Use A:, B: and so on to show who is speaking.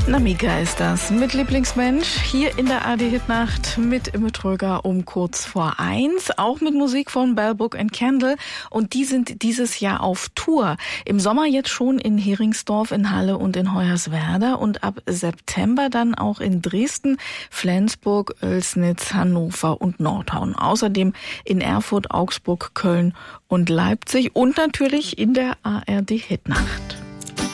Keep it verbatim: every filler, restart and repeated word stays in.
A: Namika ist das mit Lieblingsmensch hier in der A R D-Hitnacht mit Imme Tröger um kurz vor eins. Auch mit Musik von Bell Book and Candle. Und die sind dieses Jahr auf Tour. Im Sommer jetzt schon in Heringsdorf, in Halle und in Hoyerswerda. Und ab September dann auch in Dresden, Flensburg, Oelsnitz, Hannover und Nordhorn. Außerdem in Erfurt, Augsburg, Köln und Leipzig. Und natürlich in der A R D-Hitnacht.